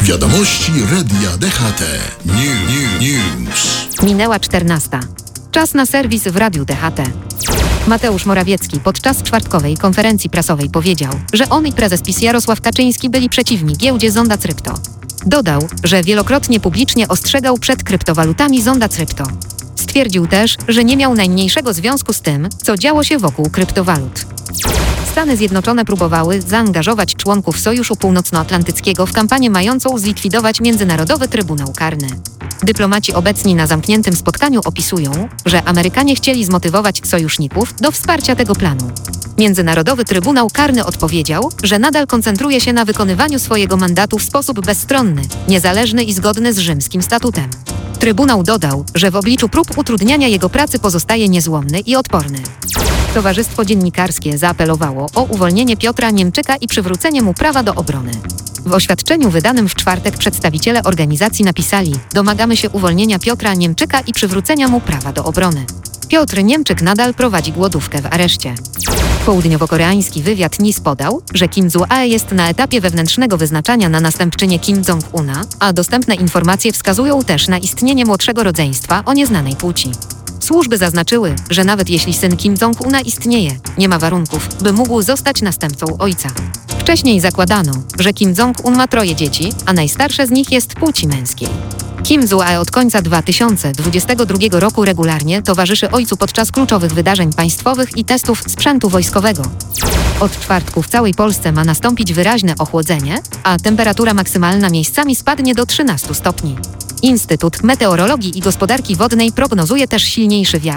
Wiadomości Radia DHT. News. Minęła 14. Czas na serwis w Radiu DHT. Mateusz Morawiecki podczas czwartkowej konferencji prasowej powiedział, że on i prezes PiS Jarosław Kaczyński byli przeciwni giełdzie Zonda Crypto. Dodał, że wielokrotnie publicznie ostrzegał przed kryptowalutami Zonda Crypto. Stwierdził też, że nie miał najmniejszego związku z tym, co działo się wokół kryptowalut. Stany Zjednoczone próbowały zaangażować członków Sojuszu Północnoatlantyckiego w kampanię mającą zlikwidować Międzynarodowy Trybunał Karny. Dyplomaci obecni na zamkniętym spotkaniu opisują, że Amerykanie chcieli zmotywować sojuszników do wsparcia tego planu. Międzynarodowy Trybunał Karny odpowiedział, że nadal koncentruje się na wykonywaniu swojego mandatu w sposób bezstronny, niezależny i zgodny z rzymskim statutem. Trybunał dodał, że w obliczu prób utrudniania jego pracy pozostaje niezłomny i odporny. Towarzystwo Dziennikarskie zaapelowało o uwolnienie Piotra Niemczyka i przywrócenie mu prawa do obrony. W oświadczeniu wydanym w czwartek przedstawiciele organizacji napisali: domagamy się uwolnienia Piotra Niemczyka i przywrócenia mu prawa do obrony. Piotr Niemczyk nadal prowadzi głodówkę w areszcie. Południowo-koreański wywiad NIS podał, że Kim Joo-ae jest na etapie wewnętrznego wyznaczania na następczynię Kim Jong-una, a dostępne informacje wskazują też na istnienie młodszego rodzeństwa o nieznanej płci. Służby zaznaczyły, że nawet jeśli syn Kim Jong-una istnieje, nie ma warunków, by mógł zostać następcą ojca. Wcześniej zakładano, że Kim Jong-un ma 3 dzieci, a najstarsze z nich jest płci męskiej. Kim Joo-ae od końca 2022 roku regularnie towarzyszy ojcu podczas kluczowych wydarzeń państwowych i testów sprzętu wojskowego. Od czwartku w całej Polsce ma nastąpić wyraźne ochłodzenie, a temperatura maksymalna miejscami spadnie do 13 stopni. Instytut Meteorologii i Gospodarki Wodnej prognozuje też silniejszy wiatr